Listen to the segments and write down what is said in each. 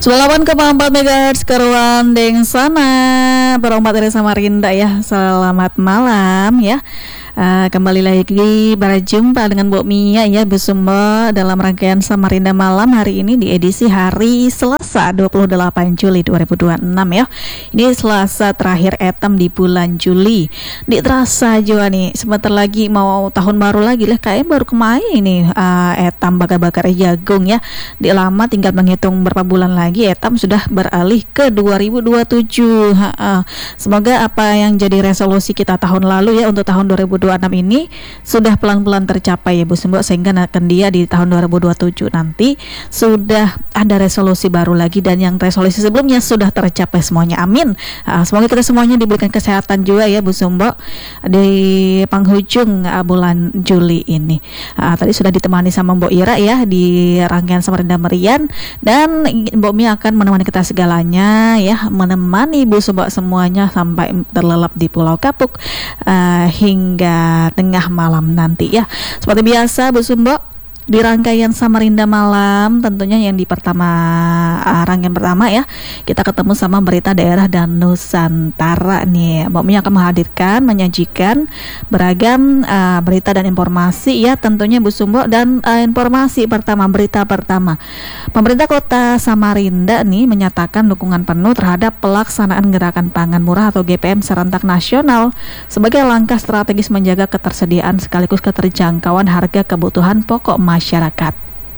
98,4 MHz Keruan Deng sana Berombat dari Samarinda ya. Selamat malam ya. Kembali lagi berjumpa dengan Bu Mia ya Bu Sumba dalam rangkaian Samarinda Malam hari ini di edisi hari Selasa 28 Juli 2026 ya. Ini Selasa terakhir etam di bulan Juli. Di terasa juga nih sebentar lagi mau tahun baru lagi lah, kayaknya baru kemarin ini etam bakar-bakar jagung ya. Di lama tinggal menghitung berapa bulan lagi etam sudah beralih ke 2027. Semoga apa yang jadi resolusi kita tahun lalu ya untuk tahun 2026 ini sudah pelan-pelan tercapai ya Bu Sumba, sehingga akan dia di tahun 2027 nanti sudah ada resolusi baru lagi, dan yang resolusi sebelumnya sudah tercapai semuanya, amin. Semoga kita semuanya diberikan kesehatan juga ya Bu Sumba di penghujung bulan Juli ini. Tadi sudah ditemani sama Mbok Ira ya di rangkaian Samarinda Merian, dan Mbok Mia akan menemani kita segalanya ya, menemani Bu Sumba semuanya sampai terlelap di Pulau Kapuk hingga tengah malam nanti ya. Seperti biasa Bu Sumba di rangkaian Samarinda Malam tentunya yang di rangkaian pertama ya, kita ketemu sama berita daerah dan Nusantara nih. Mbak Mia akan menghadirkan, menyajikan beragam berita dan informasi ya tentunya Bu Sumba. Dan informasi pertama, berita pertama, pemerintah kota Samarinda nih menyatakan dukungan penuh terhadap pelaksanaan gerakan pangan murah atau GPM serentak nasional sebagai langkah strategis menjaga ketersediaan sekaligus keterjangkauan harga kebutuhan pokok masyarakat.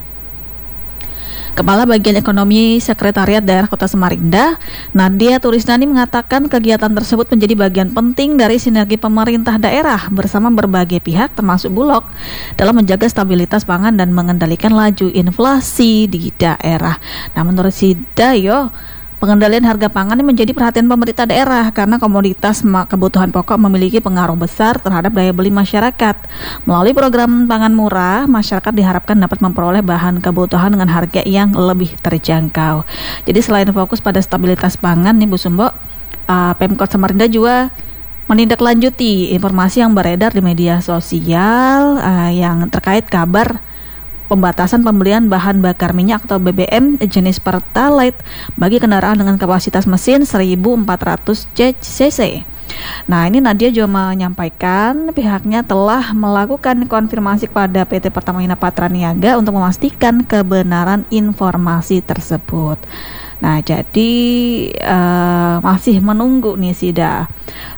Kepala Bagian Ekonomi Sekretariat Daerah Kota Samarinda, Nadia Turisnani mengatakan kegiatan tersebut menjadi bagian penting dari sinergi pemerintah daerah bersama berbagai pihak termasuk Bulog dalam menjaga stabilitas pangan dan mengendalikan laju inflasi di daerah. Nah, menurut Sidayo, pengendalian harga pangan ini menjadi perhatian pemerintah daerah karena komoditas kebutuhan pokok memiliki pengaruh besar terhadap daya beli masyarakat. Melalui program pangan murah, masyarakat diharapkan dapat memperoleh bahan kebutuhan dengan harga yang lebih terjangkau. Jadi selain fokus pada stabilitas pangan nih Bu Sumba, Pemkot Samarinda juga menindaklanjuti informasi yang beredar di media sosial yang terkait kabar pembatasan pembelian bahan bakar minyak atau BBM jenis Pertalite bagi kendaraan dengan kapasitas mesin 1400 cc. Nah, ini Nadia juga menyampaikan pihaknya telah melakukan konfirmasi kepada PT Pertamina Patraniaga untuk memastikan kebenaran informasi tersebut. Nah, jadi masih menunggu nih Sida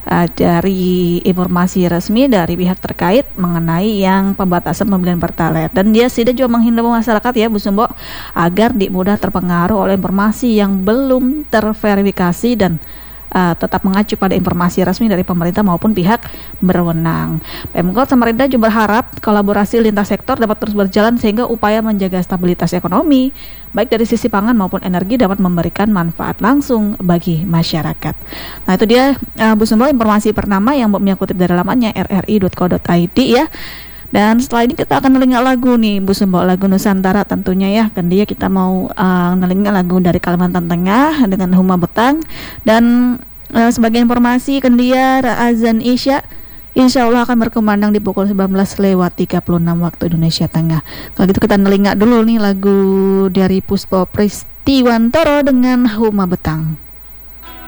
dari informasi resmi dari pihak terkait mengenai yang pembatasan pembelian Pertalite. Dan dia Sida juga menghimbau masyarakat ya Bu Sumba agar mudah terpengaruh oleh informasi yang belum terverifikasi dan tetap mengacu pada informasi resmi dari pemerintah maupun pihak berwenang. Pemkot Samarinda juga berharap kolaborasi lintas sektor dapat terus berjalan sehingga upaya menjaga stabilitas ekonomi baik dari sisi pangan maupun energi dapat memberikan manfaat langsung bagi masyarakat. Nah, itu dia Bu Sumba informasi pertama yang Mbak Mia kutip dari lamannya rri.co.id ya. Dan setelah ini kita akan nelinga lagu nih Bu Sumba, lagu Nusantara tentunya ya. Kan dia kita mau nelinga lagu dari Kalimantan Tengah dengan Huma Betang. Dan sebagai informasi kan dia azan Isya insya Allah akan berkumandang di pukul 19:36 waktu Indonesia Tengah. Kalau gitu kita nelinga dulu nih lagu dari Puspo Pristiwantoro dengan Huma Betang.